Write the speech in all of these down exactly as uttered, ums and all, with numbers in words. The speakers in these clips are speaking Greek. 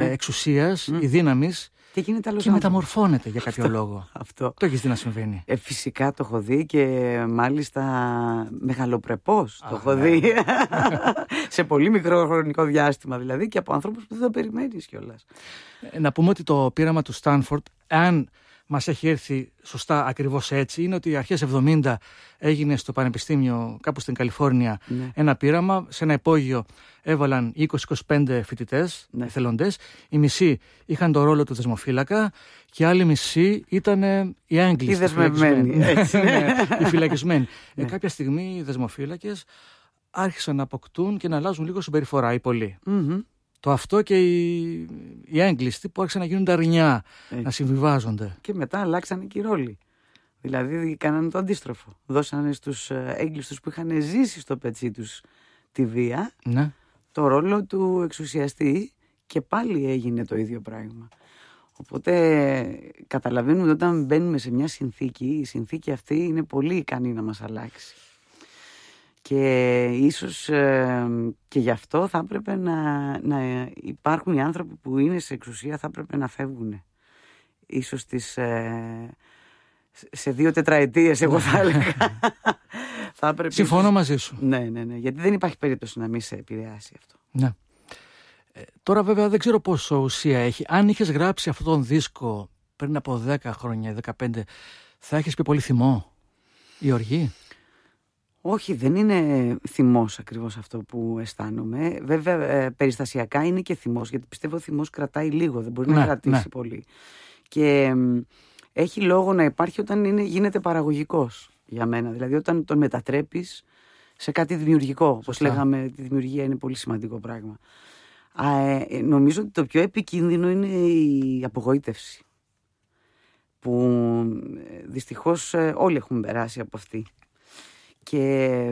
εξουσίας, mm. ή δύναμης. Και, και μεταμορφώνεται για κάποιο αυτό, λόγο. Αυτό. Το έχεις δει να συμβαίνει? Ε, φυσικά το έχω δει και μάλιστα μεγαλοπρεπώς το έχω ναι. δει. Σε πολύ μικρό χρονικό διάστημα δηλαδή και από ανθρώπους που δεν το περιμένεις κιόλας. Ε, να πούμε ότι το πείραμα του Στάνφορντ, αν μας έχει έρθει σωστά ακριβώς έτσι, είναι ότι αρχές εβδομήντα έγινε στο Πανεπιστήμιο κάπου στην Καλιφόρνια, ναι, ένα πείραμα. Σε ένα υπόγειο έβαλαν είκοσι με είκοσι πέντε φοιτητές, ναι, εθελοντές. Οι μισοί είχαν το ρόλο του δεσμοφύλακα και οι άλλοι μισοί ήταν οι έγκλειστοι. Οι δεσμευμένοι. Έτσι, ναι. Οι φυλακισμένοι. Ναι. Ε, κάποια στιγμή οι δεσμοφύλακες άρχισαν να αποκτούν και να αλλάζουν λίγο συμπεριφορά οι πολλοί. Mm-hmm. Το αυτό και οι, οι έγκλειστοι που άρχισαν να γίνονται αρνιά, έτσι, να συμβιβάζονται. Και μετά αλλάξανε και οι ρόλοι. Δηλαδή κάνανε το αντίστροφο. Δώσανε στους έγκλειστους που είχαν ζήσει στο πετσί τους τη βία, ναι, το ρόλο του εξουσιαστή και πάλι έγινε το ίδιο πράγμα. Οπότε καταλαβαίνουμε ότι όταν μπαίνουμε σε μια συνθήκη, η συνθήκη αυτή είναι πολύ ικανή να μας αλλάξει. Και ίσως ε, και γι' αυτό θα έπρεπε να, να υπάρχουν οι άνθρωποι που είναι σε εξουσία, θα έπρεπε να φεύγουν. Ίσως τις, ε, σε δύο τετραετίες, εγώ θα έλεγα. Θα έπρεπε, συμφωνώ ίσως, μαζί σου. Ναι, ναι, ναι, γιατί δεν υπάρχει περίπτωση να μην σε επηρεάσει αυτό. Ναι. Ε, τώρα βέβαια δεν ξέρω πόσο ουσία έχει. Αν είχες γράψει αυτόν τον δίσκο πριν από δέκα χρόνια, δεκαπέντε, θα έχεις πει πολύ θυμό η οργή? Όχι, δεν είναι θυμός ακριβώς αυτό που αισθάνομαι. Βέβαια, ε, περιστασιακά είναι και θυμός, γιατί πιστεύω ο θυμός κρατάει λίγο, δεν μπορεί, ναι, να κρατήσει, ναι, πολύ. Και ε, έχει λόγο να υπάρχει όταν είναι, γίνεται παραγωγικός για μένα. Δηλαδή όταν τον μετατρέπεις σε κάτι δημιουργικό. Όπως λέγαμε, τη δημιουργία είναι πολύ σημαντικό πράγμα. Α, ε, νομίζω ότι το πιο επικίνδυνο είναι η απογοήτευση. Που ε, δυστυχώς ε, όλοι έχουμε περάσει από αυτή. Και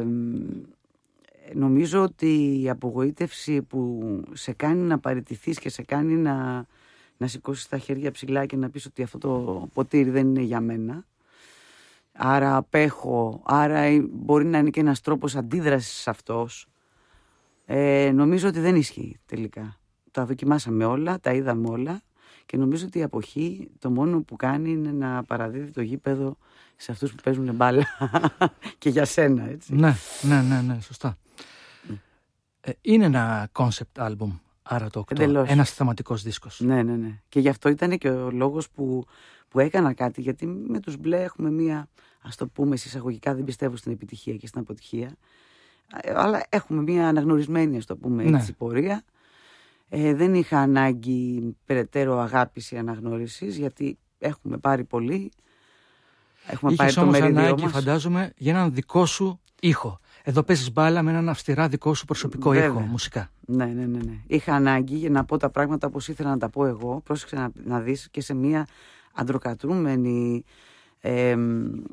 νομίζω ότι η απογοήτευση που σε κάνει να παραιτηθείς και σε κάνει να, να σηκώσεις τα χέρια ψηλά και να πεις ότι αυτό το ποτήρι δεν είναι για μένα, άρα απέχω, άρα μπορεί να είναι και ένας τρόπος αντίδρασης αυτός, ε, νομίζω ότι δεν ισχύει τελικά. Τα δοκιμάσαμε όλα, τα είδαμε όλα και νομίζω ότι η αποχή το μόνο που κάνει είναι να παραδίδει το γήπεδο σε αυτούς που παίζουν μπάλα και για σένα, έτσι. Ναι, ναι, ναι, ναι, σωστά. Mm. Ε, είναι ένα concept album, άρα το οκτώ, εντελώς, ένας θεματικός δίσκος. Ναι, ναι, ναι. Και γι' αυτό ήταν και ο λόγος που, που έκανα κάτι, γιατί με τους μπλε έχουμε μία, ας το πούμε εισαγωγικά, δεν πιστεύω στην επιτυχία και στην αποτυχία, αλλά έχουμε μία αναγνωρισμένη, ας το πούμε, ναι, έτσι, πορεία. Ε, δεν είχα ανάγκη περαιτέρω αγάπης ή αναγνώρισης, γιατί έχουμε πάρει πολύ. Έχουμε Είχες πάρει όμως το μερίδιο ανάγκη, μας, φαντάζομαι, για έναν δικό σου ήχο. Εδώ παίζεις μπάλα με έναν αυστηρά δικό σου προσωπικό, βέβαια, ήχο, μουσικά. Ναι, ναι, ναι, ναι. Είχα ανάγκη για να πω τα πράγματα όπως ήθελα να τα πω εγώ. Πρόσεξε να, να δεις και σε μια αντροκρατούμενη ε, ε,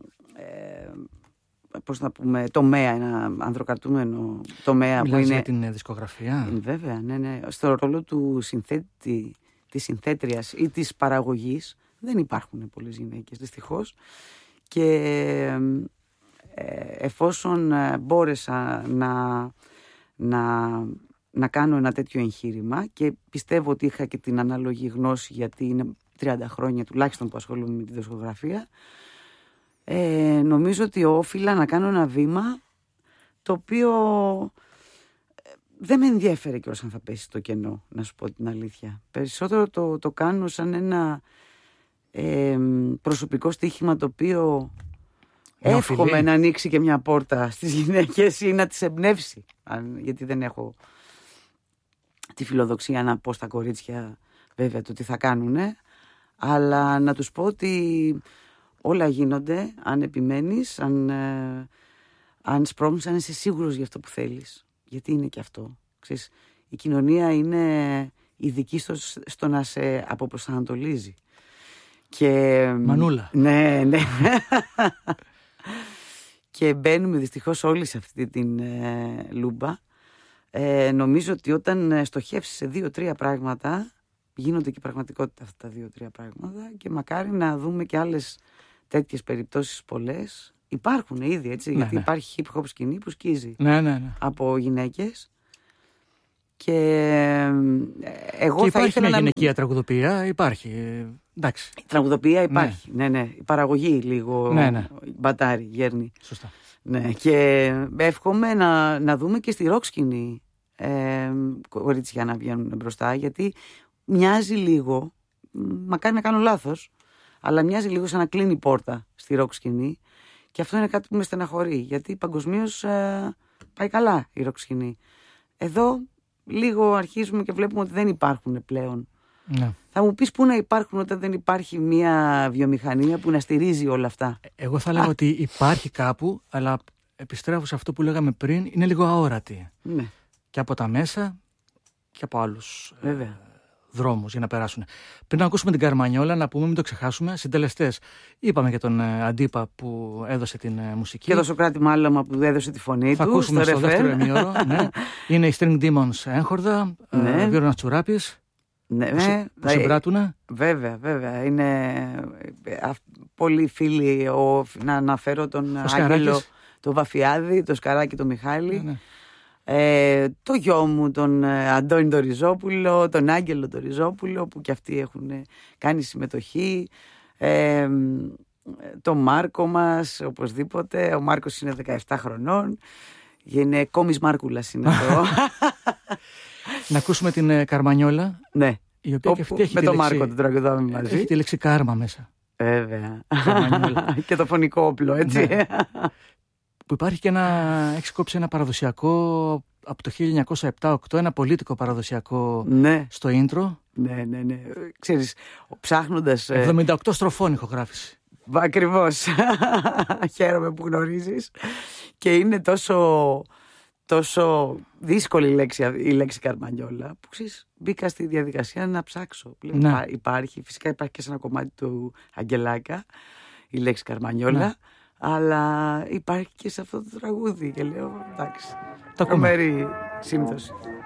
πώς να πούμε, τομέα, ένα ανδροκρατούμενο τομέα. Μιλάς που είναι για την δισκογραφία. Βέβαια, ναι, ναι. Στο ρόλο του συνθέτη, της συνθέτριας ή της παραγωγής δεν υπάρχουν πολλές γυναίκες, δυστυχώς. Και ε, εφόσον μπόρεσα να, να, να κάνω ένα τέτοιο εγχείρημα και πιστεύω ότι είχα και την ανάλογη γνώση, γιατί είναι τριάντα χρόνια τουλάχιστον που ασχολούμαι με τη δισκογραφία, Ε, νομίζω ότι όφιλα να κάνω ένα βήμα το οποίο δεν με ενδιέφερε και αν θα πέσει στο κενό, να σου πω την αλήθεια. Περισσότερο το, το κάνω σαν ένα ε, προσωπικό στοίχημα το οποίο είναι εύχομαι οφειλή να ανοίξει και μια πόρτα στις γυναίκες ή να τις εμπνεύσει, αν, γιατί δεν έχω τη φιλοδοξία να πω στα κορίτσια βέβαια το τι θα κάνουνε, αλλά να τους πω ότι όλα γίνονται αν επιμένεις, αν, ε, αν σπρώχνεις, αν είσαι σίγουρος για αυτό που θέλεις. Γιατί είναι και αυτό. Ξέρεις, η κοινωνία είναι ειδική στο, στο να σε αποπροσανατολίζει. Και, Μανούλα. Ναι, ναι. Και μπαίνουμε δυστυχώς όλοι σε αυτή την ε, λούμπα. Ε, νομίζω ότι όταν στοχεύσεις σε δύο-τρία πράγματα, γίνονται και πραγματικότητα αυτά τα δύο-τρία πράγματα και μακάρι να δούμε και άλλες τέτοιες περιπτώσεις πολλές. Υπάρχουν ήδη, έτσι, ναι, γιατί ναι, υπάρχει hip hop σκηνή που σκίζει, ναι, ναι, ναι, από γυναίκες Και εγώ και θα υπάρχει ήθελα μια να... γυναικεία τραγουδοποιία, υπάρχει. Εντάξει. Η τραγουδοποιία υπάρχει. Ναι, ναι. ναι. Η παραγωγή λίγο. Ναι, ναι. Μπατάρι, γέρνει. Σωστά. Ναι. Και εύχομαι να, να δούμε και στη ροκ σκηνή ε, κορίτσια να βγαίνουν μπροστά, γιατί μοιάζει λίγο, μακάρι να κάνω λάθος, αλλά μοιάζει λίγο σαν να κλείνει η πόρτα στη ροκ σκηνή. Και αυτό είναι κάτι που με στεναχωρεί, γιατί παγκοσμίως ε, πάει καλά η ροκ σκηνή. Εδώ λίγο αρχίζουμε και βλέπουμε ότι δεν υπάρχουν πλέον. Ναι. Θα μου πεις πού να υπάρχουν όταν δεν υπάρχει μια βιομηχανία που να στηρίζει όλα αυτά. Εγώ θα λέγω ότι υπάρχει κάπου, αλλά επιστρέφω σε αυτό που λέγαμε πριν, είναι λίγο αόρατη. Ναι. Και από τα μέσα και από άλλους Βέβαια. Ε, δρόμους για να περάσουν. Πριν να ακούσουμε την Καρμανιόλα, να πούμε, μην το ξεχάσουμε, συντελεστές. Είπαμε για τον ε, Αντίπα που έδωσε την ε, μουσική. Και το Σωκράτη Μάλαμα που έδωσε τη φωνή θα του. Θα ακούσουμε στο, στο δεύτερο ημίωρο. Ναι. Είναι οι String Demons έγχορδα, ναι. ε, Βίρονας Τσουράπης. Ναι, που, ναι, που συμπράττουνε. Βέβαια, βέβαια. Είναι α, πολλοί φίλοι. Ο, να αναφέρω τον ο Άγγελο, τον Βαφιάδη, τον Σκαράκη, τον Μιχάλη. Ναι, ναι. Ε, το γιο μου, τον Αντώνη τον Ριζόπουλο, τον Άγγελο τον Ριζόπουλο, που και αυτοί έχουν κάνει συμμετοχή. Ε, τον Μάρκο μας, οπωσδήποτε. Ο Μάρκος είναι δεκαεπτά χρονών. Είναι κόμις Μάρκουλας είναι το. Να ακούσουμε την ε, Καρμανιόλα. Ναι. Η οποία και αυτή έχει με τη τον λέξη, Μάρκο τον τραγουδάμε μαζί. Έχει τη λέξη κάρμα μέσα. Βέβαια. Και το φωνικό όπλο, έτσι. Ναι. Που υπάρχει και ένα, έχει κόψει ένα παραδοσιακό από το χίλια εννιακόσια επτά οκτώ, ένα πολίτικο παραδοσιακό ναι. στο intro. Ναι, ναι, ναι. Ξέρεις, ψάχνοντας... εβδομήντα οκτώ στροφών ηχογράφηση. Ακριβώς. Χαίρομαι που γνωρίζεις. Και είναι τόσο, τόσο δύσκολη η λέξη, η λέξη Καρμανιόλα, που ξέρεις, μπήκα στη διαδικασία να ψάξω. Ναι. Υπάρχει, φυσικά υπάρχει και σε ένα κομμάτι του Αγγελάκα η λέξη Καρμανιόλα. Ναι. Αλλά υπάρχει και σε αυτό το τραγούδι και λέω εντάξει, τρομερή σύμπτωση.